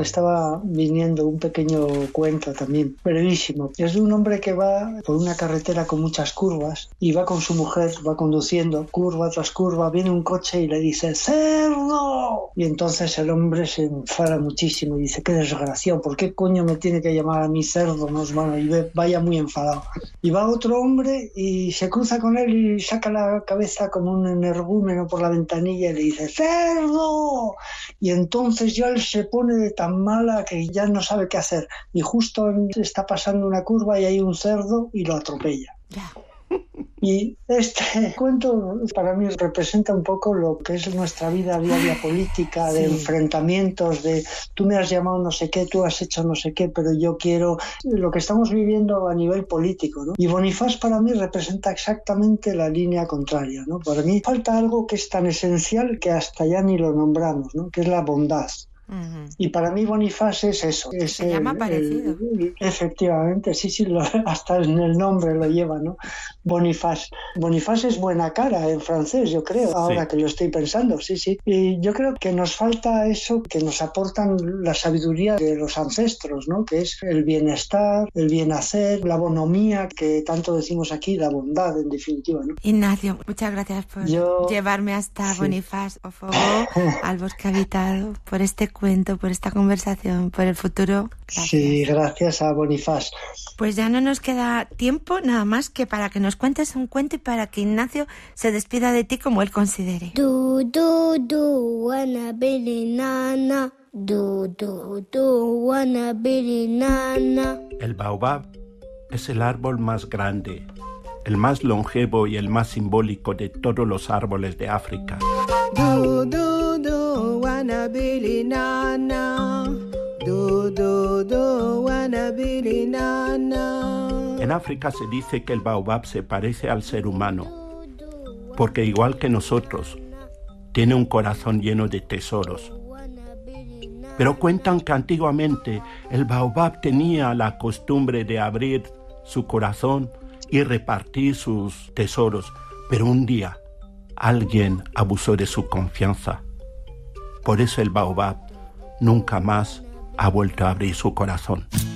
me estaba viniendo un pequeño cuento también, brevísimo. Es de un hombre que va por una carretera con muchas curvas y va con su mujer, va conduciendo curva tras curva, viene un coche y le dice ¡cerdo! Y entonces el hombre se enfada muchísimo y dice, qué desgraciado, ¿por qué coño me tiene que llamar a mí cerdo? No, bueno, y vaya muy enfadado. Y va otro hombre y se cruza con él y saca la cabeza como un energúmeno por la ventanilla y le dice ¡cerdo! Y entonces ya él se pone de tan mala que ya no sabe qué hacer. Y justo está pasando una curva y hay un cerdo y lo atropella. Y este cuento para mí representa un poco lo que es nuestra vida diaria política, de enfrentamientos, de tú me has llamado no sé qué, tú has hecho no sé qué, pero yo quiero lo que estamos viviendo a nivel político, ¿no? Y Bonifaz para mí representa exactamente la línea contraria, ¿no? Para mí falta algo que es tan esencial que hasta ya ni lo nombramos, ¿no? Que es la bondad. Y para mí Bonifaz es eso. Es se llama parecido. Efectivamente, sí, hasta en el nombre lo lleva, ¿no? Bonifaz. Bonifaz es buena cara en francés, yo creo, ahora que lo estoy pensando, sí. Y yo creo que nos falta eso que nos aportan la sabiduría de los ancestros, ¿no? Que es el bienestar, el bien hacer, la bonomía, que tanto decimos aquí, la bondad, en definitiva, ¿no? Ignacio, muchas gracias por llevarme hasta Bonifaz o Fogó, al bosque habitado, por este cuento, por esta conversación, por el futuro. Gracias. Sí, gracias a Bonifaz. Pues ya no nos queda tiempo nada más que para que nos cuentes un cuento y para que Ignacio se despida de ti como él considere. Wanna be nana. Wanna be nana. El baobab es el árbol más grande, el más longevo y el más simbólico de todos los árboles de África. Wanna be nana. Wanna be nana. En África se dice que el baobab se parece al ser humano, porque igual que nosotros, tiene un corazón lleno de tesoros. Pero cuentan que antiguamente el baobab tenía la costumbre de abrir su corazón y repartir sus tesoros, pero un día alguien abusó de su confianza. Por eso el baobab nunca más ha vuelto a abrir su corazón.